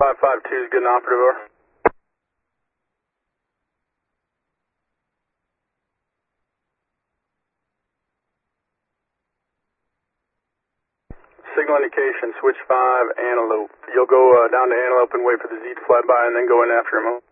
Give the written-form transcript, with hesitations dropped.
552 is good and operative, over. Signal indication, switch 5, Antelope. You'll go down to Antelope and wait for the Z to fly by and then go in after him.